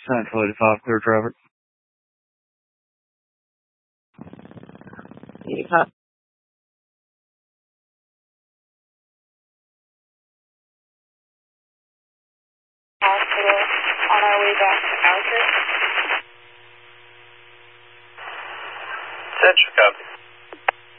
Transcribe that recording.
Central 85, clear traffic. 85. Hospital on our way back to Alcott. Central copy.